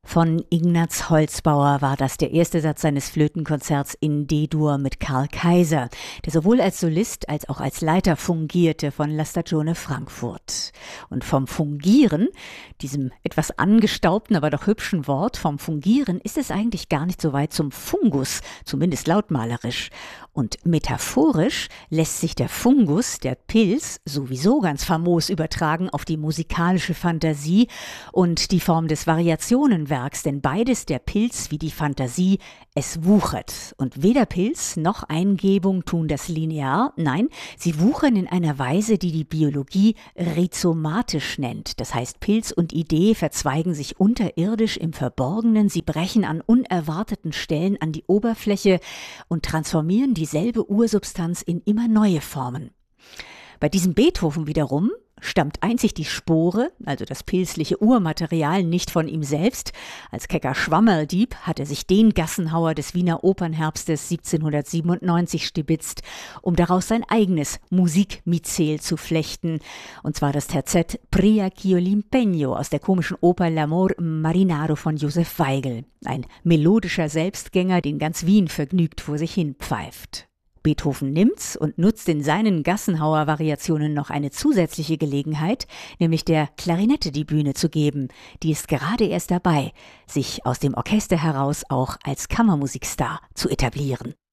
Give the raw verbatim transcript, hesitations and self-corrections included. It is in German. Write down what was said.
Von Ignaz Holzbauer war das der erste Satz seines Flötenkonzerts in D-Dur mit Karl Kaiser, der sowohl als Solist als auch als Leiter fungierte von La Stagione Frankfurt. Und vom Fungieren, diesem etwas angestaubten, aber doch hübschen Wort, vom Fungieren ist es eigentlich gar nicht so weit zum Fungus, zumindest lautmalerisch. Und metaphorisch lässt sich der Fungus, der Pilz, sowieso ganz famos übertragen auf die musikalische Fantasie und die Form des Variationenwerks, denn beides, der Pilz wie die Fantasie, es wuchert. Und weder Pilz noch Eingebung tun das linear, nein, sie wuchern in einer Weise, die die Biologie rhizomatisch nennt. Das heißt, Pilz und Idee verzweigen sich unterirdisch im Verborgenen, sie brechen an unerwarteten Stellen an die Oberfläche und transformieren dieselbe Ursubstanz in immer neue Formen. Bei diesem Beethoven wiederum stammt einzig die Spore, also das pilzliche Urmaterial, nicht von ihm selbst. Als kecker Schwammerldieb hat er sich den Gassenhauer des Wiener Opernherbstes siebzehnhundertsiebenundneunzig stibitzt, um daraus sein eigenes Musikmyzel zu flechten, und zwar das Terzett Pria ch'io l'impegno aus der komischen Oper L'amor marinaro von Josef Weigl. Ein melodischer Selbstgänger, den ganz Wien vergnügt vor sich hin pfeift. Beethoven nimmt's und nutzt in seinen Gassenhauer-Variationen noch eine zusätzliche Gelegenheit, nämlich der Klarinette die Bühne zu geben. Die ist gerade erst dabei, sich aus dem Orchester heraus auch als Kammermusikstar zu etablieren.